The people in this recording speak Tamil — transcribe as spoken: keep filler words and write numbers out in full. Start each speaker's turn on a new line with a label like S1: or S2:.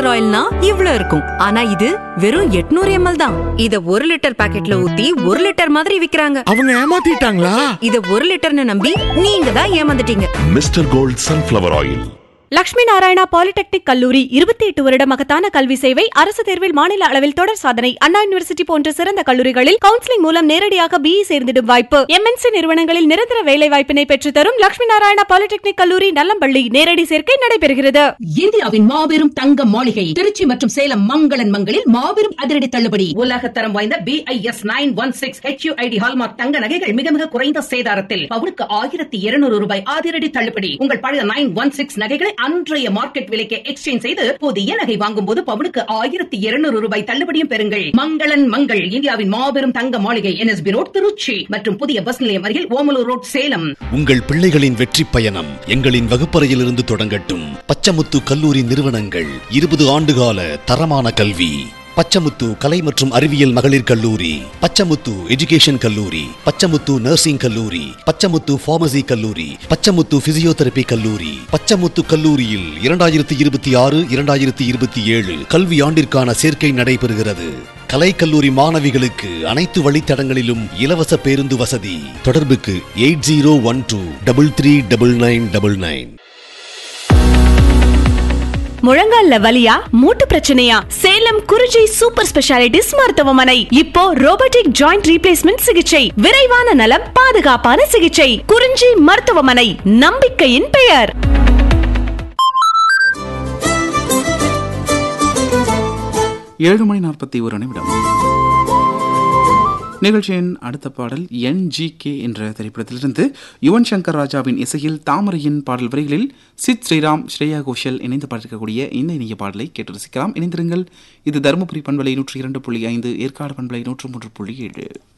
S1: லிட்டர் ஆயில்னா இவ்ளோ இருக்கும். ஆனா இது வெறும் எட்நூறு எம்எல் தான். இத ஒரு லிட்டர் பாக்கெட்ல ஊத்தி ஒரு லிட்டர் மாதிரி விக்கிறாங்க.
S2: அவங்க ஏமாத்திட்டாங்களா?
S1: இத ஒரு லிட்டர்னு நம்பி நீங்க தான் ஏமாந்துட்டீங்க.
S3: Mister gold sunflower oil.
S4: Lakshmi Narayana polytechnic கல்லூரி இருபத்தி எட்டு வருட மகத்தான கல்வி சேவை. அரசு தேர்வில் மாநில அளவில் தொடர் சாதனை. அண்ணா யூனிவர்சிட்டி போன்ற சிறந்த கல்லூரிகளில் கவுன்சிலிங் மூலம் நேரடியாக பிஇ சேர்ந்திடும் வாய்ப்பு. எம்என்சி நிறுவனங்களில் நிரந்தர வேலை வாய்ப்பினை பெற்றுத்தரும் லட்சுமி நாராயணா பாலிடெக்னிக் கல்லூரி நல்லம்பள்ளி. நேரடி சேர்க்கை நடைபெறுகிறது.
S5: இந்தியாவின் மாபெரும் தங்க மாளிகை திருச்சி மற்றும் சேலம் மங்களன் மங்களில் மாபெரும் அதிரடி தள்ளுபடி. உலகத்தரம் வாய்ந்த BIS nine one six HUID hallmark தங்க நகைகள் மிக மிக குறைந்த சேதாரத்தில் பவுனுக்கு ஆயிரத்தி இருநூறு ரூபாய் அதிரடி தள்ளுபடி. உங்கள் பழைய நைன் ஒன் சிக்ஸ் நகைகளை அன்றைய மார்க்கெட் விலைக்கு எக்ஸ்சேஞ்ச் செய்து புதிய நகை வாங்கும் போது பவுனுக்கு ஆயிரத்தி இருநூறு ரூபாய் தள்ளுபடியும் பெறுங்கள். மங்களன் மங்கள் இந்தியாவின் மாபெரும் தங்க மாளிகை என்எஸ்பி ரோட் திருச்சி மற்றும் புதிய பஸ் நிலையம் அருகில் ஓமலூர் ரோட் சேலம்.
S6: உங்கள் பிள்ளைகளின் வெற்றி பயணம் எங்களின் வகுப்பறையிலிருந்து தொடங்கட்டும். பச்சமுத்து கல்லூரி நிறுவனங்கள் இருபது ஆண்டுகால தரமான கல்வி. பச்சமுத்து கலை மற்றும் அறிவியல் மகளிர் கல்லூரி, பச்சமுத்து எஜுகேஷன் கல்லூரி, பச்சமுத்து நர்சிங் கல்லூரி, பச்சமுத்து பார்மசி கல்லூரி, பச்சமுத்து பிசியோதெரபி கல்லூரி. பச்சமுத்து கல்லூரியில் இரண்டாயிரத்தி இருபத்தி ஆறு இரண்டாயிரத்தி இருபத்தி ஏழு கல்வி ஆண்டிற்கான சேர்க்கை நடைபெறுகிறது. கலை கல்லூரி மாணவிகளுக்கு அனைத்து வழித்தடங்களிலும் இலவச பேருந்து வசதி. தொடர்புக்கு eight zero one two double three double nine double nine.
S4: முழங்கால்ல வலியா, மூட்டு பிரச்சனையா? சேலம் குறிஞ்சி சூப்பர் ஸ்பெஷாலிட்டிஸ் மருத்துவமனை இப்போ ரோபோட்டிக் ஜாயிண்ட் ரீப்ளேஸ்மெண்ட் சிகிச்சை. விரைவான நலம், பாதுகாப்பான சிகிச்சை. குறிஞ்சி மருத்துவமனை, நம்பிக்கையின் பெயர்.
S7: ஏழு மணி நாற்பத்தி ஒரு நிமிடம். நிகழ்ச்சியின் அடுத்த பாடல் என் ஜி கே என்ற திரைப்படத்திலிருந்து யுவன் சங்கர் ராஜாவின் இசையில் தாமரையின் பாடல் வரிகளில் சித் ஸ்ரீராம், ஸ்ரேயா கோஷல் இணைந்து பாடிருக்கக்கூடிய இந்த இனிய பாடலை கேட்டு ரசிக்கலாம். இணைந்திருங்கள். இது தருமபுரி பண்பலை நூற்றி இரண்டு புள்ளி ஐந்து, ஏற்காடு பண்பலை நூற்று மூன்று புள்ளி ஏழு.